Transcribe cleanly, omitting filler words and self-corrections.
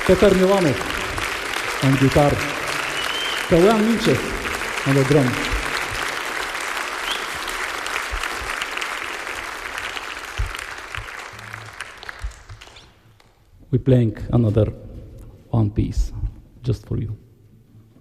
Peter Milanov on guitar, Dejan Minčev on the drum. We're playing another one piece just for you.